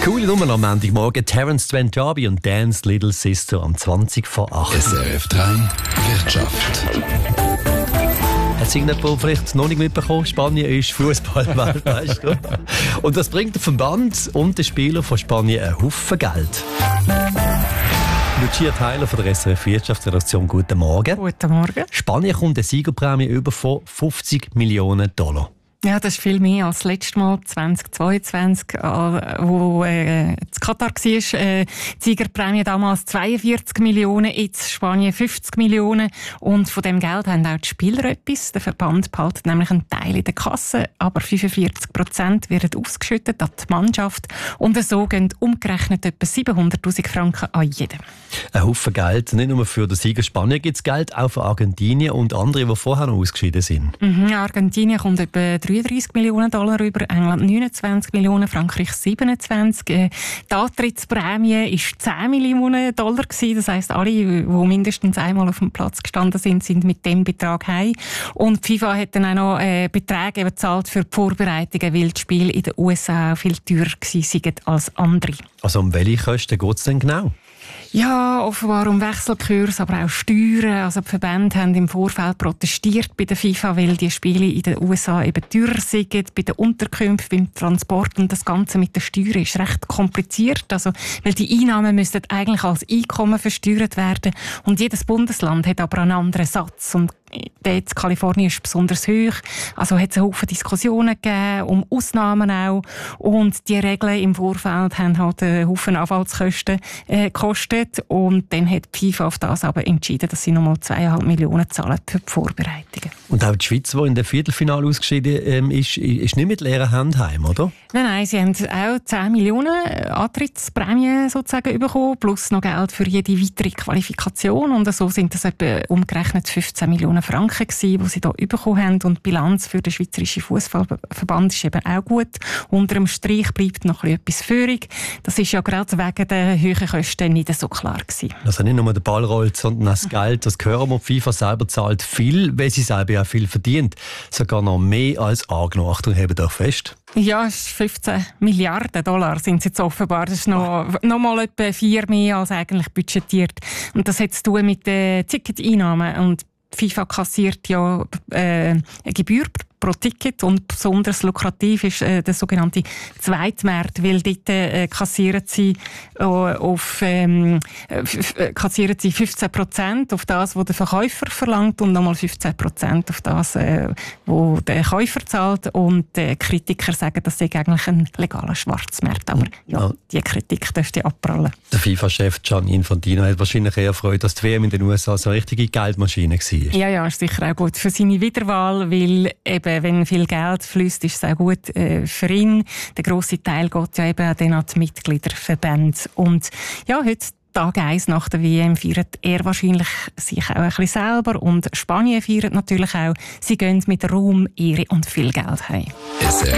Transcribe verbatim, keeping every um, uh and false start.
Coole Nummer am Montagmorgen. Terence Trent D'Arby und Dan's Little Sister am zwanzig vor acht. S R F drei Wirtschaft. Hat es irgendjemand vielleicht noch nicht mitbekommen? Spanien ist Fußball-Weltmeister. Und das bringt den Verband und den Spieler von Spanien einen Haufen Geld. Lucia Tyler von der S R F Wirtschaftsredaktion, guten Morgen. Guten Morgen. Spanien kommt eine Siegerprämie über von fünfzig Millionen Dollar. Ja, das ist viel mehr als das letzte Mal zwanzig zweiundzwanzig, wo äh, das Katar war. Äh, die Siegerprämie damals zweiundvierzig Millionen, jetzt Spanien fünfzig Millionen. Und von dem Geld haben auch die Spieler etwas. Der Verband behaltet nämlich einen Teil in der Kasse, aber fünfundvierzig Prozent werden ausgeschüttet an die Mannschaft. Und so gehen umgerechnet etwa siebenhunderttausend Franken an jeden. Ein Haufen Geld, nicht nur für den Sieger Spanien gibt es Geld, auch für Argentinien und andere, die vorher noch ausgeschieden sind. Mhm, Argentinien kommt etwa dreiunddreißig Millionen Dollar über, England neunundzwanzig Millionen, Frankreich siebenundzwanzig. Äh, die Antrittsprämie war zehn Millionen Dollar gewesen. Das heisst, alle, die mindestens einmal auf dem Platz gestanden sind, sind mit dem Betrag heim. Und die FIFA hat dann auch noch äh, Beträge bezahlt für die Vorbereitungen, weil die Spiele in den U S A auch viel teurer waren als andere. Also um welche Kosten geht es denn genau? Ja, offenbar um Wechselkurs, aber auch Steuern. Also die Verbände haben im Vorfeld protestiert bei der FIFA, weil die Spiele in den U S A eben teurer sind, bei den Unterkünften, beim Transport, und das Ganze mit den Steuern ist recht kompliziert. Also, weil die Einnahmen müssten eigentlich als Einkommen versteuert werden und jedes Bundesland hat aber einen anderen Satz. Und dort Kalifornien ist besonders hoch. Also hat es einen Haufen Diskussionen gegeben, um Ausnahmen auch. Und die Regeln im Vorfeld haben halt einen Haufen Anwaltskosten äh, gekostet. Und dann hat die FIFA auf das aber entschieden, dass sie nochmal zweieinhalb Millionen zahlen für die Vorbereitungen. Und auch die Schweiz, die in der Viertelfinale ausgeschieden ähm, ist, ist nicht mit leeren Händen heim, oder? Nein, nein, sie haben auch zehn Millionen Antrittsprämie sozusagen bekommen, plus noch Geld für jede weitere Qualifikation. Und so sind das etwa umgerechnet fünfzehn Millionen Franken gewesen, die sie hier bekommen haben. Und die Bilanz für den Schweizerischen Fußballverband ist eben auch gut. Unter dem Strich bleibt noch etwas führig. Das ist ja gerade wegen der hohen Kosten nicht so klar gewesen. Also nicht nur der Ball rollt, sondern auch das Geld, das hören wir, die FIFA selber zahlt viel, weil sie selber ja viel verdient. Sogar noch mehr als angenommen. Achtung, hebt euch fest. Ja, fünfzehn Milliarden Dollar sind es jetzt offenbar. Das ist noch, noch mal etwa vier mehr als eigentlich budgetiert. Und das hat zu tun mit den Ticketeinnahmen. Und die FIFA kassiert ja äh, eine Gebühr pro Ticket, und besonders lukrativ ist äh, der sogenannte Zweitmarkt, weil dort äh, kassieren sie äh, auf ähm, äh, kassieren sie fünfzehn Prozent auf das, was der Verkäufer verlangt, und nochmal fünfzehn Prozent auf das, äh, was der Käufer zahlt. Und die Kritiker sagen, das sei eigentlich ein legaler Schwarzmarkt. Aber ja, ja, die Kritik dürfte abprallen. Der FIFA-Chef Gianni Infantino hat wahrscheinlich eher Freude, dass die W M in den U S A so eine richtige Geldmaschine war. Ja, ja, ist sicher auch gut für seine Wiederwahl, weil eben, wenn viel Geld fließt, ist es auch gut äh, für ihn. Der grosse Teil geht ja eben dann an die Mitgliederverbände. Und ja, heute Tag eins nach der W M feiert er wahrscheinlich sich auch ein bisschen selber, und Spanien feiert natürlich auch. Sie gehen mit Ruhm, Ehre und viel Geld heim.